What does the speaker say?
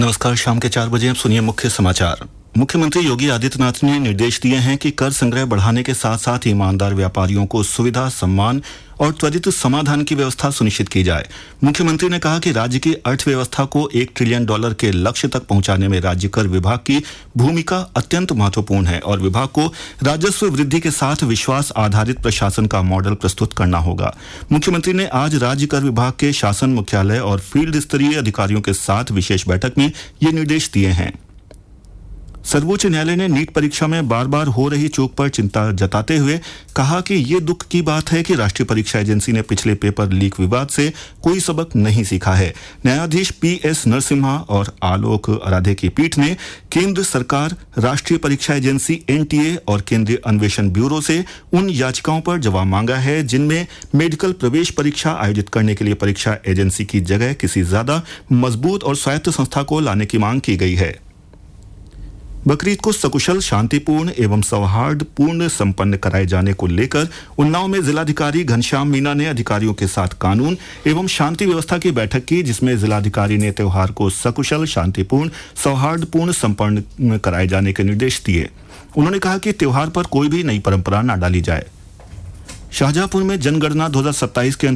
नमस्कार। शाम के 4 बजे अब सुनिए मुख्य समाचार। मुख्यमंत्री योगी आदित्यनाथ ने निर्देश दिए हैं कि कर संग्रह बढ़ाने के साथ साथ ईमानदार व्यापारियों को सुविधा, सम्मान और त्वरित समाधान की व्यवस्था सुनिश्चित की जाए। मुख्यमंत्री ने कहा कि राज्य की अर्थव्यवस्था को $1 ट्रिलियन के लक्ष्य तक पहुंचाने में राज्य कर विभाग की भूमिका अत्यंत महत्वपूर्ण है और विभाग को राजस्व वृद्धि के साथ विश्वास आधारित प्रशासन का मॉडल प्रस्तुत करना होगा। मुख्यमंत्री ने आज राज्य कर विभाग के शासन मुख्यालय और फील्ड स्तरीय अधिकारियों के साथ विशेष बैठक में ये निर्देश दिए हैं। सर्वोच्च न्यायालय ने नीट परीक्षा में बार बार हो रही चूक पर चिंता जताते हुए कहा कि ये दुख की बात है कि राष्ट्रीय परीक्षा एजेंसी ने पिछले पेपर लीक विवाद से कोई सबक नहीं सीखा है। न्यायाधीश PS नरसिम्हा और आलोक आराधे की पीठ ने केंद्र सरकार, राष्ट्रीय परीक्षा एजेंसी NTA और केंद्रीय अन्वेषण ब्यूरो से उन याचिकाओं पर जवाब मांगा है जिनमें मेडिकल प्रवेश परीक्षा आयोजित करने के लिए परीक्षा एजेंसी की जगह किसी ज्यादा मजबूत और स्वायत्त संस्था को लाने की मांग की गई है। बकरीद को सकुशल, शांतिपूर्ण एवं सौहार्दपूर्ण संपन्न कराए जाने को लेकर उन्नाव में जिलाधिकारी घनश्याम मीना ने अधिकारियों के साथ कानून एवं शांति व्यवस्था की बैठक की, जिसमें जिलाधिकारी ने त्योहार को सकुशल, शांतिपूर्ण, सौहार्दपूर्ण संपन्न कराए जाने के निर्देश दिए। उन्होंने कहा कि त्योहार पर कोई भी नई परंपरा न डाली जाए। शाहजहांपुर में जनगणना 2027 के